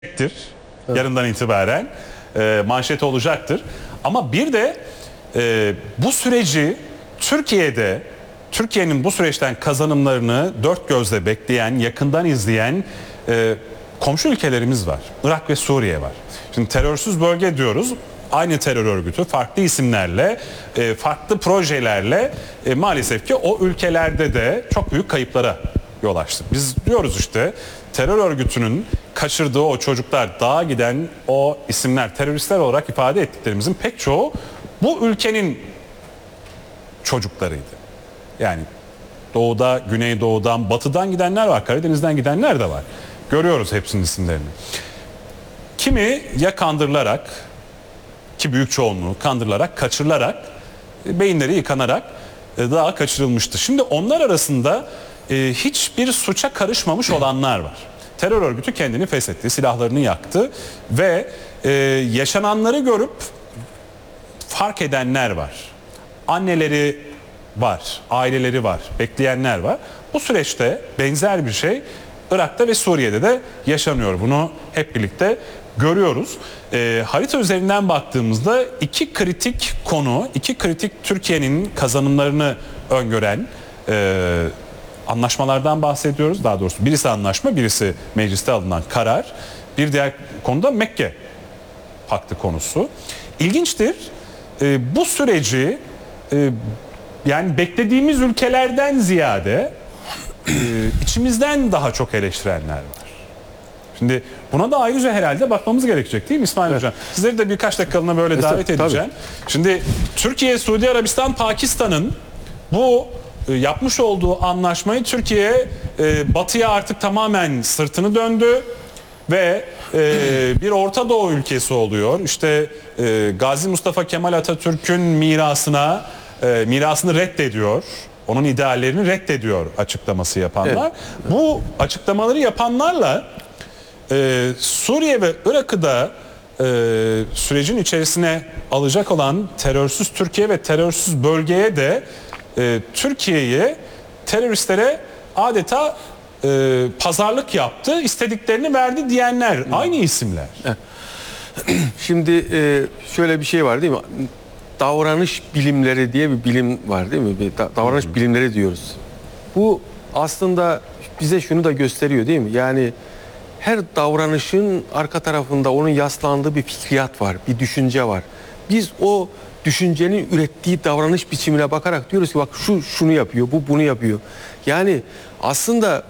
Evet. Yarından itibaren manşeti olacaktır. Ama bir de bu süreci Türkiye'nin bu süreçten kazanımlarını dört gözle bekleyen, yakından izleyen komşu ülkelerimiz var. Irak ve Suriye var. Şimdi terörsüz bölge diyoruz. Aynı terör örgütü farklı isimlerle, farklı projelerle maalesef ki o ülkelerde de çok büyük kayıplara yol açtı. Biz diyoruz işte terör örgütünün kaçırdığı o çocuklar, dağa giden o isimler, teröristler olarak ifade ettiklerimizin pek çoğu bu ülkenin çocuklarıydı. Yani doğuda, güneydoğudan, batıdan gidenler var, Karadeniz'den gidenler de var. Görüyoruz hepsinin isimlerini. Kimi ya kandırılarak, ki büyük çoğunluğu kandırılarak, kaçırılarak, beyinleri yıkanarak dağa kaçırılmıştı. Şimdi onlar arasında hiçbir suça karışmamış olanlar var. Terör örgütü kendini feshetti, silahlarını yaktı ve yaşananları görüp fark edenler var. Anneleri var, aileleri var, bekleyenler var. Bu süreçte benzer bir şey Irak'ta ve Suriye'de de yaşanıyor. Bunu hep birlikte görüyoruz. Harita üzerinden baktığımızda iki kritik konu, iki kritik Türkiye'nin kazanımlarını öngören anlaşmalardan bahsediyoruz. Daha doğrusu birisi anlaşma, birisi mecliste alınan karar. Bir diğer konu da Mekke Paktı konusu. İlginçtir. Bu süreci yani beklediğimiz ülkelerden ziyade içimizden daha çok eleştirenler var. Şimdi buna da ayrıca herhalde bakmamız gerekecek değil mi İsmail Hocam? Sizleri de birkaç dakikalığına böyle davet edeceğim. Tabii. Şimdi Türkiye, Suudi Arabistan, Pakistan'ın bu yapmış olduğu anlaşmayı Türkiye batıya artık tamamen sırtını döndü ve bir Orta Doğu ülkesi oluyor. İşte Gazi Mustafa Kemal Atatürk'ün mirasını reddediyor. Onun ideallerini reddediyor açıklaması yapanlar. Evet. Bu açıklamaları yapanlarla Suriye ve Irak'ı da sürecin içerisine alacak olan terörsüz Türkiye ve terörsüz bölgeye de Türkiye'yi teröristlere adeta pazarlık yaptı, istediklerini verdi diyenler aynı isimler. Şimdi şöyle bir şey var değil mi? Davranış bilimleri diye bir bilim var değil mi? Davranış bilimleri diyoruz. Bu aslında bize şunu da gösteriyor değil mi? Yani her davranışın arka tarafında onun yaslandığı bir fikriyat var, bir düşünce var. Biz o düşüncenin ürettiği davranış biçimine bakarak diyoruz ki bak şu şunu yapıyor, bu bunu yapıyor. Yani aslında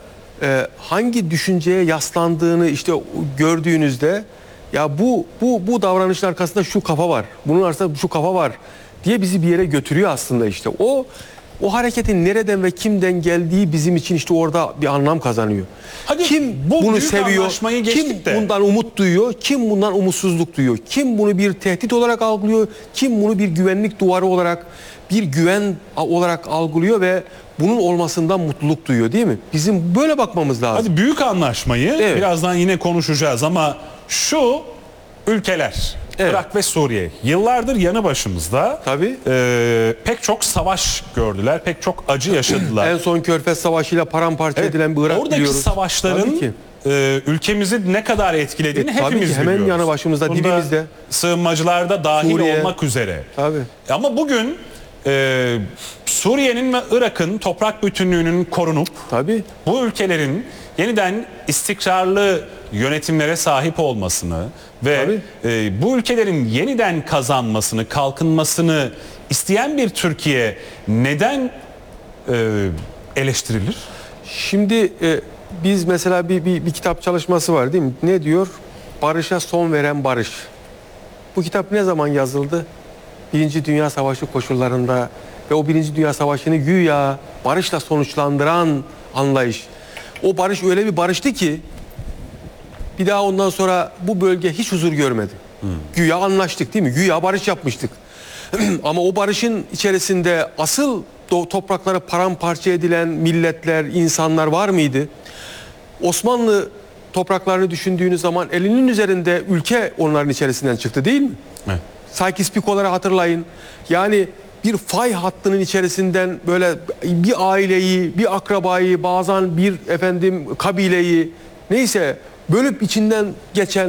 hangi düşünceye yaslandığını işte gördüğünüzde ya bu davranışın arkasında şu kafa var, bunun arkasında şu kafa var diye bizi bir yere götürüyor aslında işte. O hareketin nereden ve kimden geldiği bizim için işte orada bir anlam kazanıyor. Hadi kim bunu seviyor, kim bundan umut duyuyor, kim bundan umutsuzluk duyuyor, kim bunu bir tehdit olarak algılıyor, kim bunu bir güvenlik duvarı olarak, bir güven olarak algılıyor ve bunun olmasından mutluluk duyuyor değil mi? Bizim böyle bakmamız lazım. Hadi büyük anlaşmayı birazdan yine konuşacağız ama şu ülkeler, Irak ve Suriye yıllardır yanı başımızda. Tabii. Pek çok savaş gördüler, pek çok acı yaşadılar. En son Körfez Savaşı'yla paramparça edilen bir Irak oradaki biliyoruz. Oradaki savaşların ülkemizi ne kadar etkilediğini hepimiz biliyoruz. Hemen yanı başımızda, bunda dibimizde. Sığınmacılar da dahil Suriye olmak üzere. Tabii. Ama bugün Suriye'nin ve Irak'ın toprak bütünlüğünün korunup bu ülkelerin yeniden istikrarlı yönetimlere sahip olmasını ve bu ülkelerin yeniden kazanmasını, kalkınmasını isteyen bir Türkiye neden eleştirilir? Şimdi biz mesela bir kitap çalışması var değil mi? Ne diyor? Barışa son veren barış. Bu kitap ne zaman yazıldı? Birinci Dünya Savaşı koşullarında ve o Birinci Dünya Savaşı'nı güya barışla sonuçlandıran anlayış. O barış öyle bir barıştı ki bir daha ondan sonra bu bölge hiç huzur görmedi. Güya anlaştık değil mi? Güya barış yapmıştık. Ama o barışın içerisinde asıl toprakları paramparça edilen milletler, insanlar var mıydı? Osmanlı topraklarını düşündüğünüz zaman elinin üzerinde ülke onların içerisinden çıktı değil mi? Evet. Sykes-Picot'ları hatırlayın. Yani bir fay hattının içerisinden böyle bir aileyi, bir akrabayı, bazen bir kabileyi, neyse bölüp içinden geçen